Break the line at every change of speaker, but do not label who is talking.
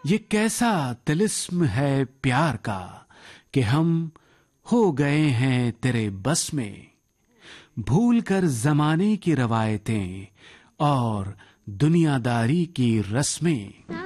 ये कैसा तिलिस्म है प्यार का कि हम हो गए हैं तेरे बस में, भूल कर जमाने की रवायतें और दुनियादारी की रस्में।